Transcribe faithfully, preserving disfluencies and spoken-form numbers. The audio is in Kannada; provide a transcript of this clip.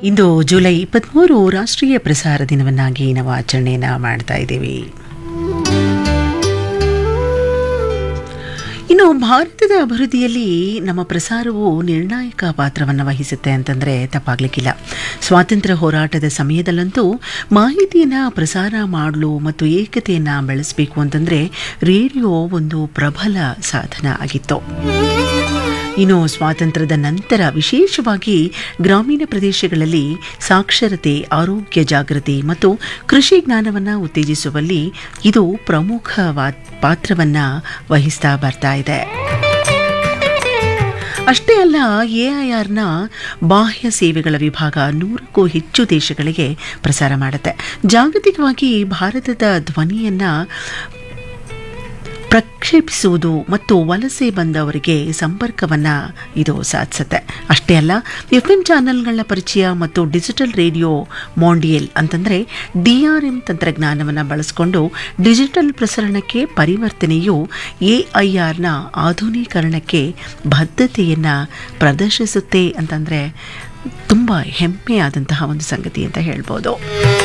ಇಂದು ಜುಲೈ ಇಪ್ಪತ್ತ್ಮೂರು ರಾಷ್ಟ್ರೀಯ ಪ್ರಸಾರ ದಿನವನ್ನಾಗಿ ನಾವು ಆಚರಣೆಯನ್ನು ಮಾಡ್ತಾ ಇದ್ದೀವಿ. ಇನ್ನು ಭಾರತದ ಅಭಿವೃದ್ಧಿಯಲ್ಲಿ ನಮ್ಮ ಪ್ರಸಾರವು ನಿರ್ಣಾಯಕ ಪಾತ್ರವನ್ನು ವಹಿಸುತ್ತೆ ಅಂತಂದರೆ ತಪ್ಪಾಗಲಿಕ್ಕಿಲ್ಲ. ಸ್ವಾತಂತ್ರ್ಯ ಹೋರಾಟದ ಸಮಯದಲ್ಲಂತೂ ಮಾಹಿತಿಯನ್ನು ಪ್ರಸಾರ ಮಾಡಲು ಮತ್ತು ಏಕತೆಯನ್ನು ಬೆಳೆಸಬೇಕು ಅಂತಂದರೆ ರೇಡಿಯೋ ಒಂದು ಪ್ರಬಲ ಸಾಧನ ಆಗಿತ್ತು. ಇನ್ನು ಸ್ವಾತಂತ್ರ್ಯದ ನಂತರ ವಿಶೇಷವಾಗಿ ಗ್ರಾಮೀಣ ಪ್ರದೇಶಗಳಲ್ಲಿ ಸಾಕ್ಷರತೆ, ಆರೋಗ್ಯ ಜಾಗೃತಿ ಮತ್ತು ಕೃಷಿ ಜ್ಞಾನವನ್ನು ಉತ್ತೇಜಿಸುವಲ್ಲಿ ಇದು ಪ್ರಮುಖವಾದ ಪಾತ್ರವನ್ನು ವಹಿಸ್ತಾ ಬರ್ತಾ ಇದೆ. ಅಷ್ಟೇ ಅಲ್ಲ, ಎ ಐ ಆರ್ನ ಬಾಹ್ಯ ಸೇವೆಗಳ ವಿಭಾಗ ನೂರಕ್ಕೂ ಹೆಚ್ಚು ದೇಶಗಳಿಗೆ ಪ್ರಸಾರ ಮಾಡುತ್ತೆ. ಜಾಗತಿಕವಾಗಿ ಭಾರತದ ಧ್ವನಿಯನ್ನು ಪ್ರಕ್ಷೇಪಿಸುವುದು ಮತ್ತು ವಲಸೆ ಬಂದವರಿಗೆ ಸಂಪರ್ಕವನ್ನು ಇದು ಸಾಧಿಸುತ್ತೆ. ಅಷ್ಟೇ ಅಲ್ಲ, ಎಫ್ ಎಂ ಚಾನೆಲ್ಗಳ ಪರಿಚಯ ಮತ್ತು ಡಿಜಿಟಲ್ ರೇಡಿಯೋ ಮಾಂಡಿಯಲ್ ಅಂತಂದರೆ ಡಿ ಆರ್ ಎಂ ತಂತ್ರಜ್ಞಾನವನ್ನು ಬಳಸಿಕೊಂಡು ಡಿಜಿಟಲ್ ಪ್ರಸರಣಕ್ಕೆ ಪರಿವರ್ತನೆಯು ಎ ಐ ಆರ್ನ ಆಧುನೀಕರಣಕ್ಕೆ ಬದ್ಧತೆಯನ್ನು ಪ್ರದರ್ಶಿಸುತ್ತೆ ಅಂತಂದರೆ ತುಂಬ ಹೆಮ್ಮೆಯಾದಂತಹ ಒಂದು ಸಂಗತಿ ಅಂತ ಹೇಳ್ಬೋದು.